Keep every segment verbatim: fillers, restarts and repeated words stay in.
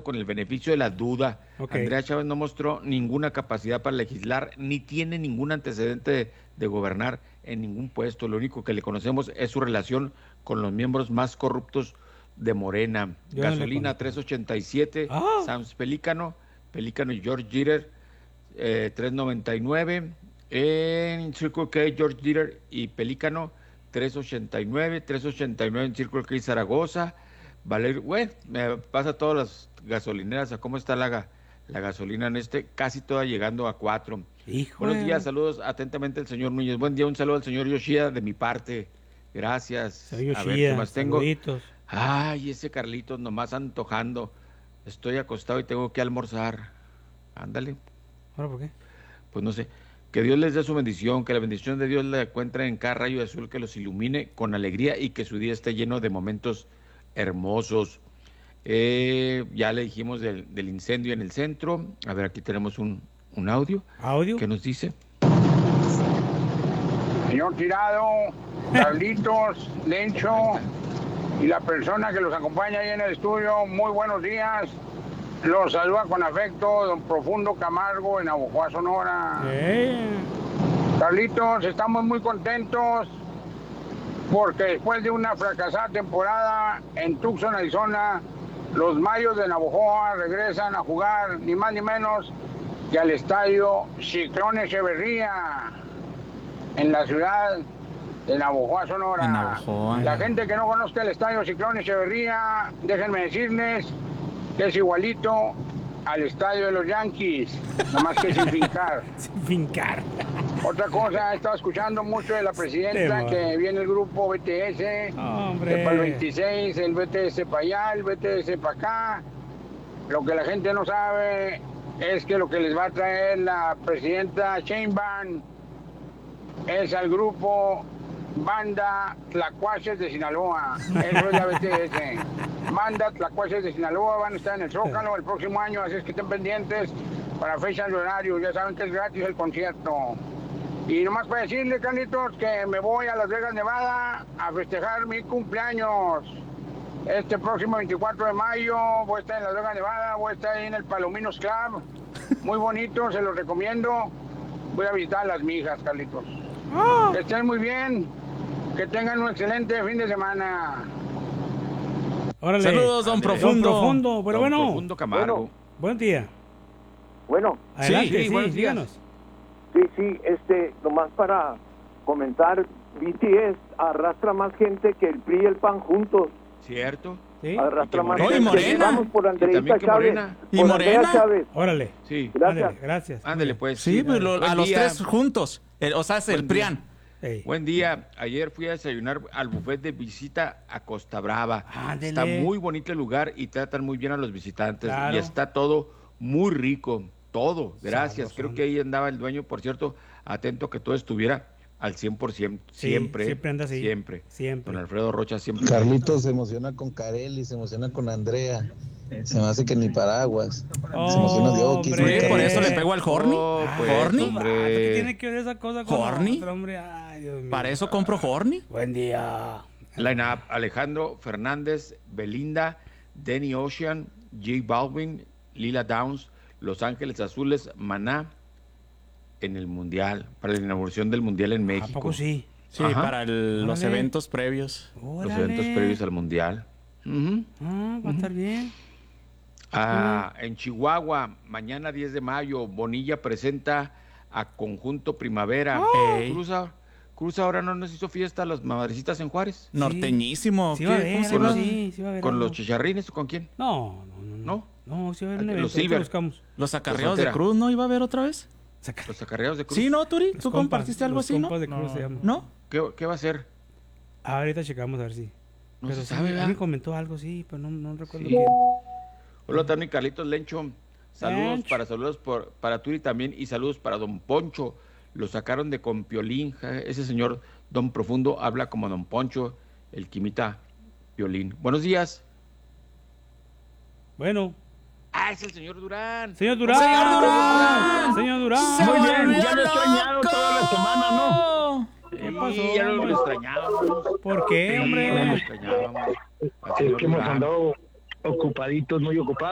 dando con el beneficio de la duda. Okay. Andrea Chávez no mostró ninguna capacidad para legislar, ni tiene ningún antecedente de, de gobernar en ningún puesto. Lo único que le conocemos es su relación con los miembros más corruptos de Morena. Yo Gasolina no tres ochenta y siete, Ah. Sams Pelícano, Pelícano y George Jeter, eh, tres noventa y nueve. En Circle K, George Jeter y Pelícano, tres ochenta y nueve, tres ochenta y nueve en Circle K Zaragoza. Valerio, bueno, me pasa todas las gasolineras, a cómo está la, ga- la gasolina en este, casi toda llegando a cuatro. Hijo. Buenos días, saludos atentamente el señor Núñez. Buen día, un saludo al señor Yoshida de mi parte. Gracias. Soy A ver, Yoshida, ¿qué más tengo? saluditos. Ay, ese Carlitos nomás antojando. Estoy acostado y tengo que almorzar. Ándale. ¿Ahora por qué? Pues no sé. Que Dios les dé su bendición, que la bendición de Dios la encuentre en cada rayo de azul, que los ilumine con alegría y que su día esté lleno de momentos hermosos. Eh, ya le dijimos del, del incendio en el centro. A ver, aquí tenemos un, un audio. ¿Audio? ¿Qué nos dice? Señor Tirado, Carlitos, Lencho y la persona que los acompaña ahí en el estudio, muy buenos días. Los saluda con afecto don Profundo Camargo en Navojoa, Sonora. Eh. Carlitos, estamos muy contentos porque después de una fracasada temporada en Tucson, Arizona, los Mayos de Navojoa regresan a jugar ni más ni menos que al estadio Ciclón Echeverría en la ciudad de Navojoa, Sonora. En Navojoa. La gente que no conozca el estadio Ciclón Echeverría, déjenme decirles que es igualito al estadio de los Yankees, nomás que sin fincar. Sin fincar. Otra cosa, he estado escuchando mucho de la presidenta Sí, que viene el grupo B T S, Hombre. que para el veintiséis el B T S para allá, el B T S para acá. Lo que la gente no sabe es que lo que les va a traer la presidenta Sheinbaum es al grupo Banda Tlacuaches de Sinaloa. Eso es la B T S. Banda Tlacuaches de Sinaloa van a estar en el Zócalo el próximo año, así es que estén pendientes para fechas y horarios. Ya saben que es gratis el concierto. Y nomás para decirle, Carlitos, que me voy a Las Vegas, Nevada, a festejar mi cumpleaños. Este próximo veinticuatro de mayo voy a estar en Las Vegas, Nevada, voy a estar ahí en el Palominos Club. Muy bonito, se los recomiendo. Voy a visitar a las mijas, Carlitos. Que estén muy bien, que tengan un excelente fin de semana. Órale. Saludos, don Ándale. Profundo. Don Profundo, pero Don bueno. Profundo Camargo. Bueno. Buen día. Bueno, Adelante, sí, sí, buenos días. díganos. sí, sí, este, nomás para comentar, B T S arrastra más gente que el P R I y el P A N juntos. ¿Cierto? Sí. Arrastra Y que más Morena. gente. No, y Morena. Vamos por Y Andreita también que Chávez. Morena. ¿Y Por Morena? Andrea Chávez. Órale. Sí. Gracias. Ándale, gracias. Ándale, pues. Sí, pues lo- Buen a los día. tres juntos. El- o sea, es el Buen día. PRIAN. Ey. Buen día. Ayer fui a desayunar al buffet de visita a Costa Brava. Ándele. Está muy bonito el lugar y tratan muy bien a los visitantes. Claro. Y está todo muy rico. Todo. Gracias. Sabrosón. Creo que ahí andaba el dueño, por cierto, atento que todo estuviera al cien por ciento. Sí, Siempre. siempre anda así. Siempre. Siempre. Don Alfredo Rocha siempre. Carlitos se emociona con Carelli, se emociona con Andrea. Se me hace que ni paraguas. Oh, se emociona de Oquis. hombre. Sí, por eso le pego al Horny. Oh, pues, ¿Horny? hombre. ¿Qué tiene que ver esa cosa con ¿Horny? otro, hombre? Ay, Dios mío. Para eso compro Horny. Buen día. Line up: Alejandro Fernández, Belinda, Danny Ocean, J Balvin, Lila Downs, Los Ángeles Azules, Maná en el Mundial, para la inauguración del Mundial en México. ¿A poco sí? Sí, Ajá. para el- los Órale. eventos previos. Los Órale. eventos previos al Mundial. Ujú. Ah, va a estar bien. Ah, en Chihuahua, mañana diez de mayo, Bonilla presenta a Conjunto Primavera. Ey. Cruz, a- Cruz ahora no nos hizo fiesta a las madrecitas en Juárez. Norteñísimo. Sí ¿Qué? va a ¿Cómo haber, se algo llama? así, sí va a haber ¿Con algo. los chicharrines o con quién? No, no, no. ¿No? No, sí va a haber un Los evento. ahorita Silver. buscamos. Los acarreados de Frontera. Cruz, ¿no iba a haber otra vez? Saca- Los acarreados de Cruz. Sí, ¿no, Turi? los ¿Tú compas, compartiste algo los así, no? compas de Cruz se llama. ¿No? ¿Qué, qué va a hacer? Ah, ahorita checamos a ver si. No Pero se sí, sabe, ¿verdad? alguien comentó algo, sí, pero no, no recuerdo Sí. quién. Hola, también Carlitos Lencho. Saludos Lencho. para saludos por, para Turi también y saludos para Don Poncho. Lo sacaron de Compiolín. ja, Ese señor Don Profundo habla como Don Poncho, el quimita Piolín. Buenos días. Bueno, Ah, es el señor Durán. señor Durán. ¡Señor Durán! Señor Durán. ¡Se Muy bien, volvió ya lo he extrañado loco! toda la semana, ¿no? ¿Qué pasó, Sí, ya lo hombre? extrañábamos. ¿Por qué, Sí, lo hombre? extrañábamos. Al Es señor que hemos Durán. andado ocupaditos, muy ocupados y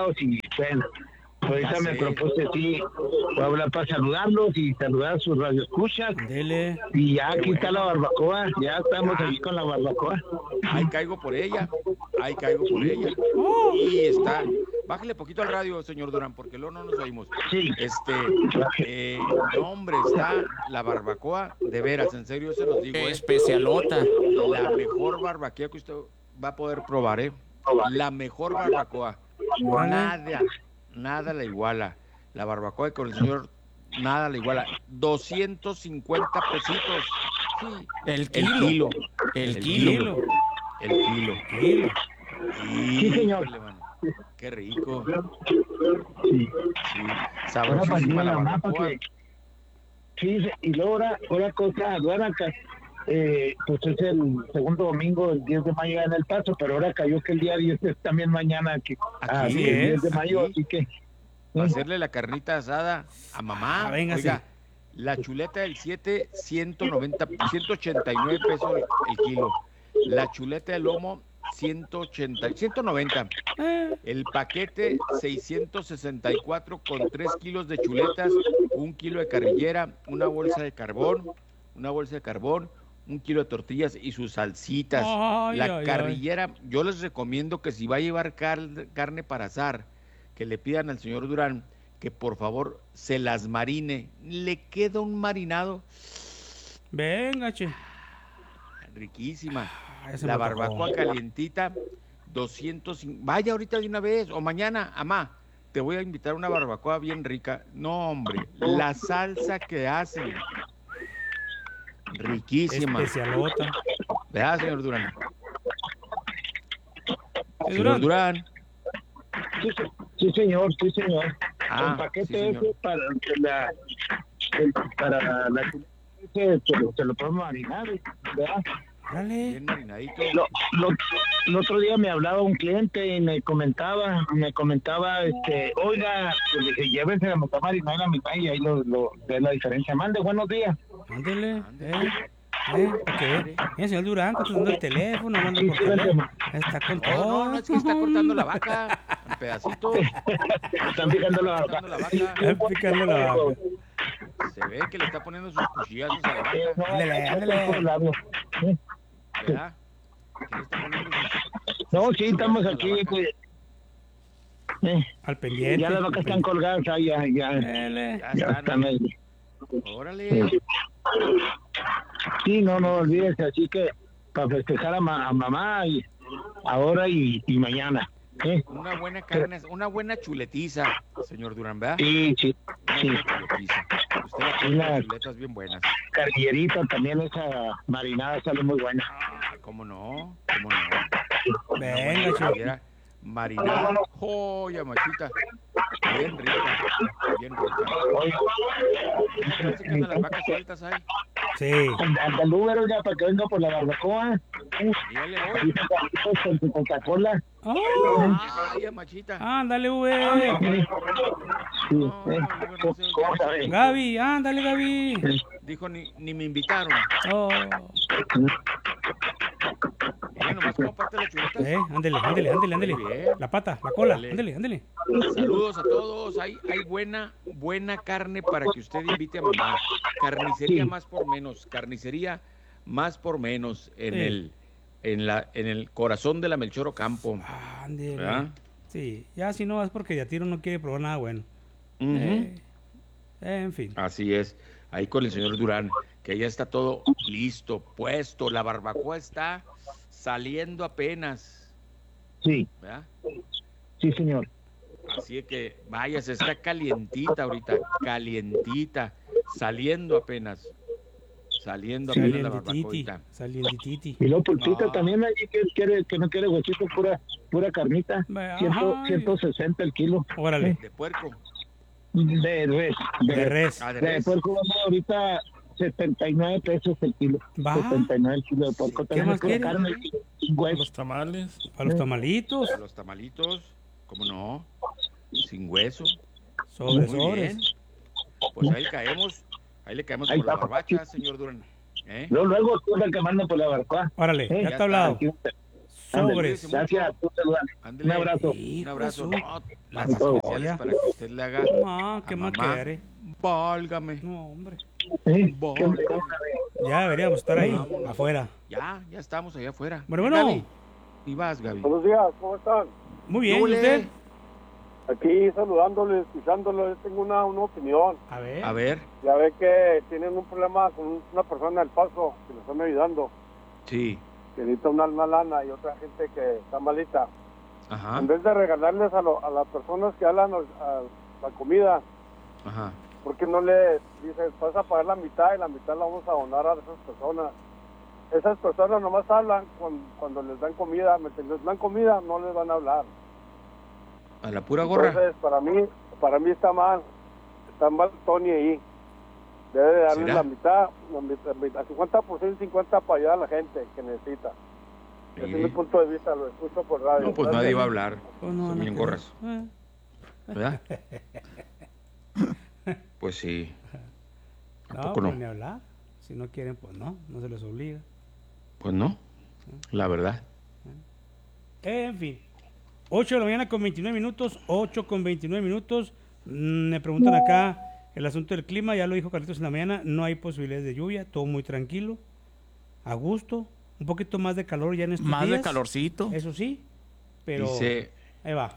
Bueno, ahorita Ya me sé. propuse, sí, voy a hablar para saludarlos y saludar a sus radioescuchas. Dele. Y ya Qué aquí está bueno. la barbacoa, ya estamos aquí con la barbacoa. Ahí caigo por ella, ahí caigo por ella. Y está, bájale poquito al radio, señor Durán, porque luego no nos oímos. Sí. Este, eh, no hombre, está la barbacoa, de veras, en serio se los digo, ¿eh? Especialota. La mejor barbacoa que usted va a poder probar, ¿eh? La mejor barbacoa. Nada, nada la iguala. La barbacoa con el señor, nada la iguala. doscientos cincuenta pesitos. Sí, El el kilo. kilo. El El kilo. kilo. El kilo. Kilo. Sí, señor. Híjole, mano, qué rico. Sí. Sí, Ahora sabrosísima para la la mamá, barbacoa. porque- Sí, y luego ahora, ahora cosa, ahora acá, eh, pues es el segundo domingo, el diez de mayo en El Paso, pero ahora cayó que el día diez es también mañana aquí, ah, Aquí el diez es, de mayo, aquí. así que Para hacerle la carnita asada a mamá. Ah, véngase. Oiga, la chuleta del siete, ciento noventa, ciento ochenta y nueve pesos el, el kilo. La chuleta del lomo, ciento ochenta, ciento noventa. Eh, El paquete, seiscientos sesenta y cuatro con tres kilos de chuletas, un kilo de carrillera, una bolsa de carbón, una bolsa de carbón, un kilo de tortillas y sus salsitas. Ay, la ay, ay. carrillera, yo les recomiendo que si va a llevar car- carne para asar, que le pidan al señor Durán que por favor se las marine. Le queda un marinado venga, che. riquísima. Ah, ya se La me antojó. barbacoa calientita, doscientos. Vaya ahorita de una vez, o mañana, amá, te voy a invitar a una barbacoa bien rica. No, hombre, la salsa que hacen, riquísima. Especialota. ¿Verdad, señor Durán? Eh, Señor Durán. Durán. sí, se- sí, señor, sí señor. Ah, el paquete sí, señor. ese para la, el- para la ese se lo, se lo podemos marinar, ¿verdad? Órale. Bien marinadito. Lo, lo, el otro día me hablaba un cliente y me comentaba, me comentaba, este, oiga, pues dije, llévense la mitad marinada y la mitad y ahí lo, lo, ve la diferencia. Mande, buenos días. Ándele. Eh. Eh, ¿para qué? Eh, señor Durán, contestando el teléfono, hablando Sí, por sí, teléfono. Está con No, todo. no, no, es que está cortando la vaca en pedacitos. Están picando la Está vaca. cortando la vaca. Está picando la vaca. Se ve que le está poniendo sus cuchillazos a la vaca, Eh, no, Ándale, no, ándale. no, no, no. Sí. ¿verdad? Que le está poniendo sus- No, sus sí, estamos cuchillazos a la aquí, vaca. pues. Eh, Al pendiente. ya las vacas están colgadas, ah, ya, ya, Dele. Ya ya están están ahí. ahí. Órale. Sí. Sí, no, no olvídese, así que para festejar a, ma- a mamá y ahora y, y mañana. ¿eh? Una buena carne, una buena chuletiza, señor Durán, ¿verdad? Sí, sí, Una sí. buena chuletiza. Usted la pone Una- con chuletas bien buenas. Carrillerita también, esa marinada sale muy buena. Ah, ¿cómo no? ¿Cómo no? Una Venga, buena che. carrillera marinada. ¡Joya, machita! Bien rica, bien rica. Oye, Parece que andan las vacas sueltas ahí. Sí. anda anda el Uber ya para que venga por la barbacoa. ¿eh? Y ya le voy. Y Carlitos con su Coca-Cola. Ah, ¡Ay, machita! ándale, V. Sí, No, ¿eh? no, no sé. ¿Cómo sabe? Gaby, ándale, Gaby. Dijo, ni, ni me invitaron. Oh. Mira, nomás como parte de la chuleta. Eh, ándele, ándele, ándele, ándele. Muy bien. La pata, la cola, Dale. ándele, ándele. Saludos a todos. Hay, hay buena, buena carne para que usted invite a mamá. Carnicería Sí. más por menos. Carnicería más por menos en Sí. el, en la, en el corazón de la Melchor Ocampo. Ándele. ¿Verdad? Sí, ya si no es porque de a tiro no quiere probar nada bueno. Ujú. Eh, en fin. Así es. Ahí con el señor Durán, que ya está todo listo, puesto. La barbacoa está saliendo apenas. Sí, ¿Verdad? sí, señor. Así es que, vaya, se está calientita ahorita, calientita, saliendo apenas, saliendo apenas la Saliendititi. barbacoita. Saliendititi. Y luego pulpita No. también allí que quiere, que no quiere huesito, pura, pura carnita. Ajá. Ciento- ciento sesenta el kilo. Órale. De puerco. De res. De res. Ah, de De res. puerco vamos ahorita setenta y nueve pesos el kilo. Va. setenta y nueve el kilo de puerco. ¿Qué También más es pura quiere? carne, sin hueso. Los tamales. Para los tamalitos. A los tamalitos, ¿cómo no? Sin hueso. Sobres, Muy sobres. bien. Pues ahí caemos, ahí le caemos Ahí por la está. barbacha, señor Durán. ¿Eh? Luego, luego tú la que manda por la barbacoa. Órale, Eh, ya ya está hablado. Aquí, Sobres. Gracias, tú saludas. Ándele. Un abrazo. Un abrazo. Hijo de No, su- las la especiales joya. para que usted le haga Ah, qué a más mamá. quiere. Válgame. No, hombre. Sí, Válgame. Ya deberíamos estar ahí, afuera. Ya, ya estamos allá afuera. Bueno, bueno. Gaby, y vas, Gaby. Buenos días, ¿cómo están? Muy bien, ¿y Ole. usted? Aquí saludándoles, escuchándoles, tengo una, una opinión. A ver. A ver, Ya ve que tienen un problema con una persona del Paso que le están ayudando, sí. que necesita una, una lana y otra gente que está malita. Ajá, En vez de regalarles a, lo- a las personas que hablan a la comida, ajá. ¿por qué no le dices, vas a pagar la mitad y la mitad la vamos a donar a esas personas? Esas personas nomás hablan cuando, cuando les dan comida, mientras les dan comida no les van a hablar. A la pura gorra. Entonces, para mí, para mí está mal, está mal Tony ahí. Debe de darle ¿Será? la mitad, la mitad, mitad, cincuenta por ciento, cincuenta para ayudar a la gente que necesita. Ese es mi Sí. punto de vista, lo escucho por radio. No, pues Gracias. nadie va a hablar. Pues no, Son no bien creo. gorras, Eh. ¿verdad? Pues sí. ¿A No, poco pues no? ni hablar. Si no quieren, pues no, no se les obliga. Pues no, la verdad. En fin. ocho de la mañana con veintinueve minutos. ocho con veintinueve minutos. Mm, Me preguntan acá el asunto del clima. Ya lo dijo Carlitos en la mañana. No hay posibilidades de lluvia. Todo muy tranquilo. A gusto. Un poquito más de calor ya en estos Más días. de calorcito. Eso sí. Pero Dice ahí va.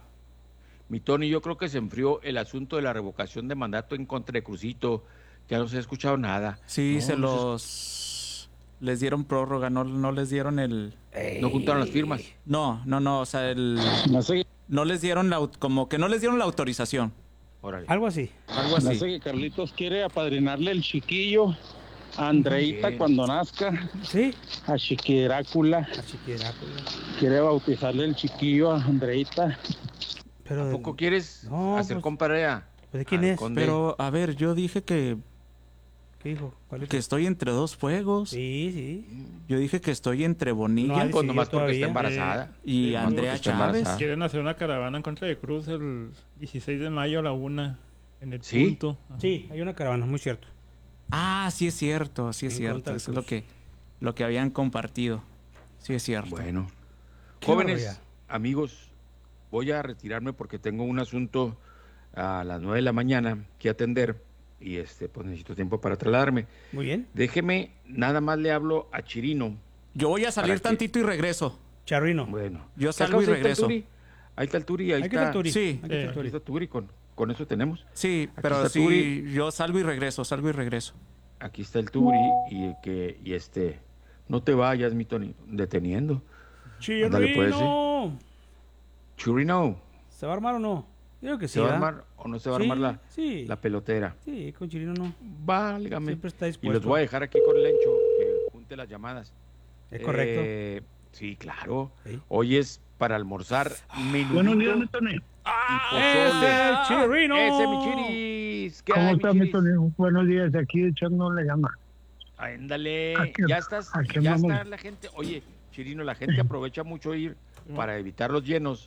mi Tony, yo creo que se enfrió el asunto de la revocación de mandato en contra de Crucito. Ya no se ha escuchado nada. Sí, No, se no los... Les dieron prórroga, no, no les dieron el... No juntaron las firmas. No, no, no, o sea, el... No sé, No les dieron la... au- Como que no les dieron la autorización. Órale. Algo así. Algo no así. sé que Carlitos quiere apadrinarle el chiquillo a Andreita Sí. cuando nazca, Sí. a Chiqui Drácula. A Chiquirácula. Quiere bautizarle el chiquillo a Andreita. Pero ¿A poco quieres No, hacer pues- compadrea? pues, ¿de quién al es? conde? Pero, a ver, yo dije que, ¿Qué dijo? ¿Cuál es? que estoy entre dos fuegos. Sí, sí. Yo dije que estoy entre No Bonilla ha Pues decidido nomás porque está todavía. embarazada. y Sí, Andrea porque está Chávez. embarazada. Quieren hacer una caravana en contra de Cruz el dieciséis de mayo a la una en el ¿Sí? punto. Ajá. Sí, hay una caravana, muy cierto. Ah, sí es cierto, sí es En cierto. contra de Eso es lo Cruz. que, lo que habían compartido. Sí es cierto. Bueno. Qué Jóvenes, barbaridad. amigos, voy a retirarme porque tengo un asunto a las nueve de la mañana que atender y este pues necesito tiempo para trasladarme. Muy bien. Déjeme, nada más le hablo a Chirino. Yo voy a salir ¿Para qué? tantito y regreso. Charrino. Bueno. Yo ¿Qué salgo y causa ahí está el regreso. Turi? Ahí está el Turi, ahí Hay que está. estar Turi. Sí. Hay que estar Aquí Turi. está Turi, con, con eso tenemos. Sí, Aquí pero está sí, Turi. yo salgo y regreso, salgo y regreso. Aquí está el Turi y que y este no te vayas, mi Tony, deteniendo. Ándale, pues, Chirino. Chirino, ¿Se va a armar o no? Yo creo que sí. ¿se va a ¿verdad? armar o no se va a Sí, armar la, sí. la pelotera? Sí, con Chirino no. Válgame. Siempre está Y dispuesto. los voy a dejar aquí con Lencho, que junte las llamadas. Es correcto. Eh, sí, claro. Sí. Hoy es para almorzar menudito Buenos días, mi Tony. y ¡Ese pozole. es Chirino! ¡Ese, mi chiris! ¿Qué ¿Cómo hay, mi está, mi chiris? Tony? Buenos días, aquí echándole ganas. Ándale, Aquí- ya estás, aquí ya andamos. está la gente. Oye, Chirino, la gente aprovecha mucho ir para evitar los llenos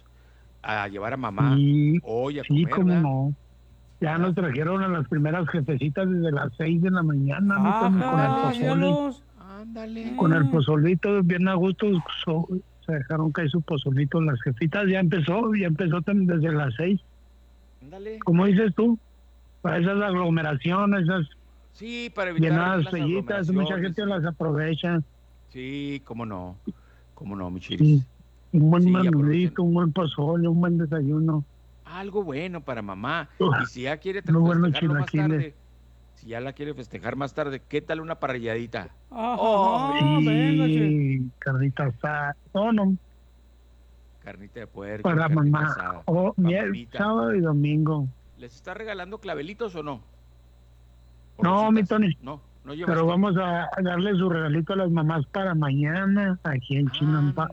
a llevar a mamá Sí, hoy a sí, comer, cómo ¿verdad? no. Ya nos trajeron a las primeras jefecitas desde las seis de la mañana, mi Tony, con el Ajá, pozole. míralos. Ándale. Con el pozolito, bien a gusto, so- se dejaron caer su pozolito. Las jefitas ya empezó, ya empezó también desde las seis. Ándale. Como dices tú, para esas aglomeraciones, esas Sí, para evitar llenadas las sellitas, mucha aglomeraciones. gente las aprovecha. Sí, cómo no. Cómo no, mi chiris. Sí. Un buen Sí, menudito, aprovechen. un buen pozole, un buen desayuno. Algo bueno para mamá. Uf, Y si ya quiere muy buenos festejarlo más chilaquiles. tarde, si ya la quiere festejar más tarde, ¿qué tal una parrilladita? Ajá, Oh, venga, che. Y carnita asada. No, no, Carnita de puerco, para carnita mamá. asada, O pa' miel, mamita. sábado y domingo. ¿Les está regalando clavelitos o no? ¿O No, rositas? mi Tony. No, no llevas Pero qué? vamos a a darle su regalito a las mamás para mañana, aquí en Chinampa.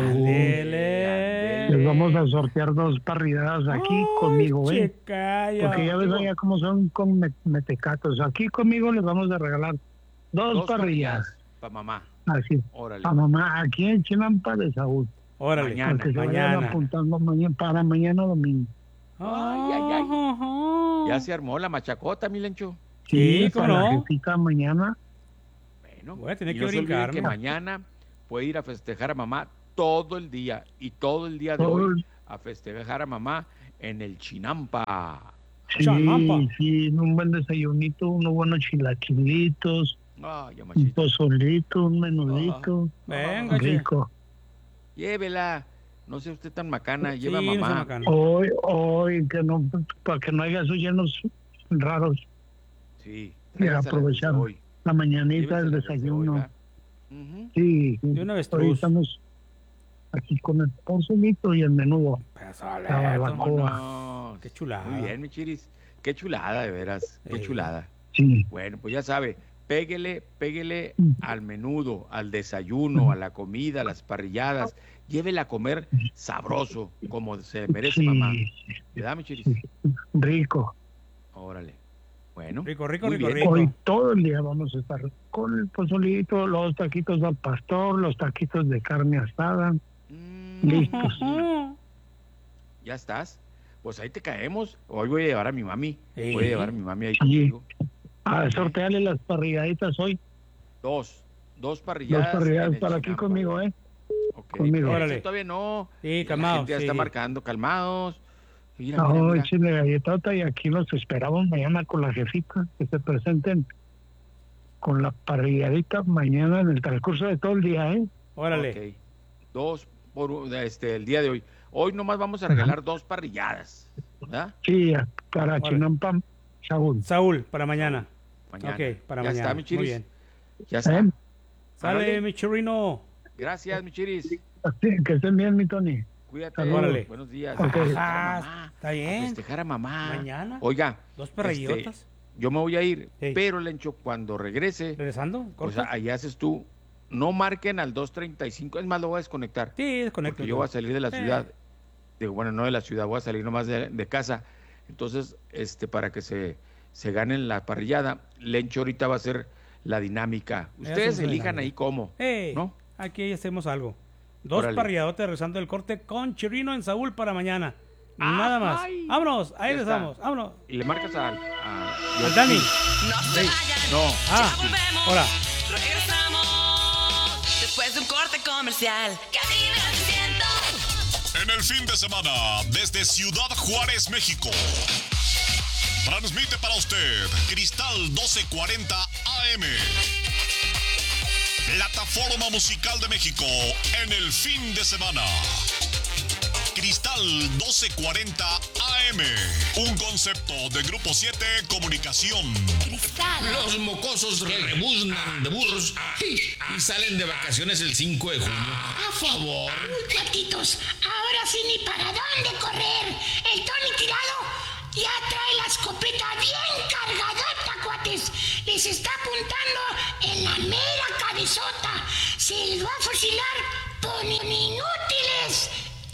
Ándele. Les vamos a sortear dos parrilladas aquí Ay, conmigo, ¿eh? checaya. Porque ya ves allá cómo son con me- metecatos. Aquí conmigo les vamos a regalar dos, Dos parrillas. para mamá. Así, Órale. a mamá, aquí en Chinampa de Saúl. Órale, Mañana, Porque se vayan mañana. apuntando mañana, para mañana domingo. Ay, ay, ay. Ajá. Ya se armó la machacota, mi Lencho. Sí, ¿cómo para la no? jefita mañana. Bueno, Voy a tener y que no se olviden brincarme. que mañana puede ir a festejar a mamá todo el día y todo el día de Todo hoy el- a festejar a mamá en el Chinampa. Sí, Chamampa. sí, un buen desayunito, unos buenos chilaquilitos, Ay, ya un machito. pozolito, un menudito, Venga, che. rico. Llévela. No sea usted tan macana, Sí, lleva a no sea mamá. macana. Hoy, hoy, que no, para que no haya esos llenos raros, Sí, y tráigaselas desde aprovechar hoy. la mañanita del Lléveselas desde hoy, desayuno. ¿verdad? Ujú. Sí, De una hoy avestruz. estamos aquí con el pozolito y el menudo. Pozole, La barbacoa. Vámonos. Qué chulada. Muy bien, mi chiris. Qué chulada, de veras. Qué Sí. chulada. Sí, Bueno, pues ya sabe, péguele, péguele Mm. al menudo, al desayuno, a la comida, a las parrilladas. Llévela a comer sabroso, como se merece sí, mamá. ¿Verdad, mi chiris? sí, rico. Órale. Bueno. Rico, rico, muy rico, bien. rico. Hoy todo el día vamos a estar con el pozolito, los taquitos al pastor, los taquitos de carne asada. Mm, Listos. ¿Ya estás? Pues ahí te caemos. Hoy voy a llevar a mi mami. Sí. Voy a llevar a mi mami ahí Sí. contigo. A sortearle las parrilladitas hoy. Dos. Dos Dos parrilladas. parrilladas en el para aquí Chinampa. conmigo, ¿eh? Ok. Conmigo. Ese Órale. Todavía no. Sí, La calmado. gente ya sí. está marcando, calmados. Mira, mira, No, mira. échenle galletota y aquí los esperamos mañana con la jefita, que se presenten con la parrilladita mañana en el transcurso de todo el día, ¿eh? Órale. Ok. Dos por u- este, el día de hoy. Hoy nomás vamos a regalar dos parrilladas. ¿Verdad? Sí, para Órale. Chinampa, Saúl. Saúl, para mañana. Mañana. Ok, para ya mañana. está, mi Muy chiris. bien. Ya está. ¿Eh? Sale, Órale. mi churrino. Gracias, mi chiris. Así, que estén bien, mi Tony. Cuídate. Órale. Buenos días. Ok. A festejar Ah, a mamá. está A bien. festejar a mamá. Mañana. Oiga, Dos perrillotas. este, yo me voy a ir, Sí. pero Lencho, cuando regrese, ¿Regresando? pues ¿Cortas? ahí haces tú. No marquen al dos treinta y cinco. Es más, lo voy a desconectar. Sí, desconecto. Porque yo voy a salir de la Sí. ciudad. Digo, bueno, no de la ciudad, voy a salir nomás de, de casa. Entonces, este, para que se, se ganen la parrillada, Lencho ahorita va a hacer la dinámica. Ya Ustedes hacemos la elijan dinámica. ahí cómo. Ey, ¿No? aquí hacemos algo. Dos Órale. parrilladotes regresando del corte con chirino en Saúl para mañana. ¡Ay! Nada más. Vámonos, ahí Ya les está. damos. Vámonos. Y le marcas al... a- Al Dani. No se vayan, No. Ah, ya volvemos. hola. Regresamos después de un corte comercial. Cadena ciento. En el fin de semana, desde Ciudad Juárez, México. Transmite para usted Cristal doce cuarenta A M. Plataforma musical de México en el fin de semana. Cristal doce cuarenta A M. Un concepto de Grupo siete Comunicación. Cristal. Los mocosos rebuznan de burros y, y salen de vacaciones el cinco de junio. A favor. Muchachitos, ahora sí ni para dónde correr. El Tony tirado ya trae la escopeta bien cargadota, cuates. Les está apuntando en la mera cabezota. Se les va a fusilar por inútiles.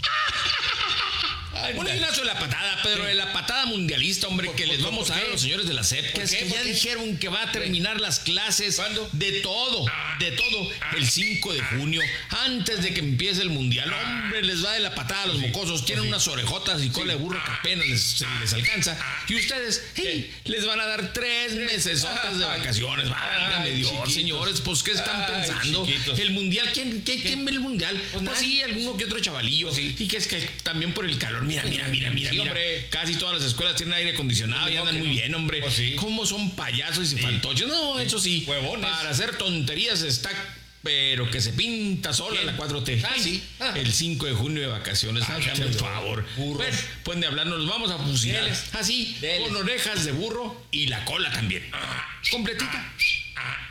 Un abrazo de la patada, Pedro, de la patada mundialista, hombre, que les vamos a dar a los señores de la S E P. Que es que ya dijeron que va a terminar las clases. ¿Cuándo? De todo, de todo, el cinco de junio, antes de que empiece el mundial. Hombre, les va de la patada a los mocosos. Tienen unas orejotas y cola de burro que apenas les, se les alcanza. Y ustedes, hey, les van a dar tres meses de vacaciones. Válgame Ay, Dios, chiquitos. señores, pues, ¿qué están Ay, pensando? chiquitos. El mundial, ¿quién, qué, ¿quién ve el mundial? Pues, nadie. sí, alguno que otro chavalillo. Y que es que también por el calor, mira, mira, mira, mira, Sí, mira. hombre. Casi todas las escuelas tienen aire acondicionado y No, andan que muy no. bien, hombre. Pues sí. ¿Cómo son payasos y fantoches? No, eso sí. Huevones. Para hacer tonterías está, pero que se pinta sola ¿Quién? la cuatro T. Ah, sí. Ah. El cinco de junio de vacaciones. Ah, Hágame ya el me dio. favor. Burros. Bueno, pueden de hablar, nos vamos a fusilar. Deles. Así, Deles. con orejas de burro y la cola también. Completita.